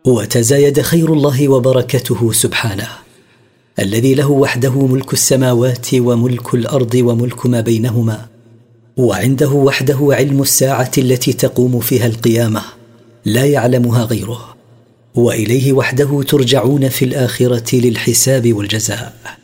وتزايد خير الله وبركته سبحانه، الذي له وحده ملك السماوات وملك الأرض وملك ما بينهما، وعنده وحده علم الساعة التي تقوم فيها القيامة لا يعلمها غيره، وإليه وحده ترجعون في الآخرة للحساب والجزاء.